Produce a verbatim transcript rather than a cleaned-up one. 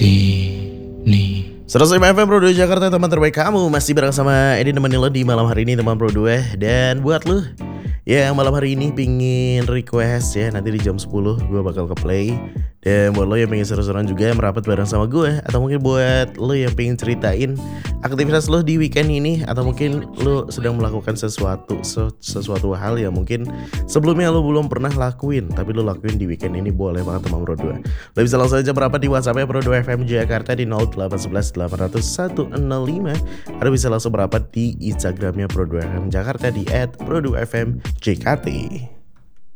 sini. seratus lima F M Pro dua Jakarta, teman terbaik kamu. Masih bareng sama Edi nemenin lo di malam hari ini, teman Pro dua. Dan buat lo ya malam hari ini pingin request ya, nanti di jam sepuluh gue bakal ke play. Dan buat lo yang pengen seru-seruan juga merapat bareng sama gue, atau mungkin buat lo yang pengen ceritain aktivitas lo di weekend ini, atau mungkin lo sedang melakukan sesuatu sesuatu hal yang mungkin sebelumnya lo belum pernah lakuin tapi lo lakuin di weekend ini, boleh banget teman Pro dua. Lo bisa langsung aja merapat di WhatsApp-nya Pro dua F M Jakarta di nol delapan satu satu delapan nol satu nol lima, atau bisa langsung merapat di Instagramnya Pro dua F M Jakarta di et pro dua f m j k t.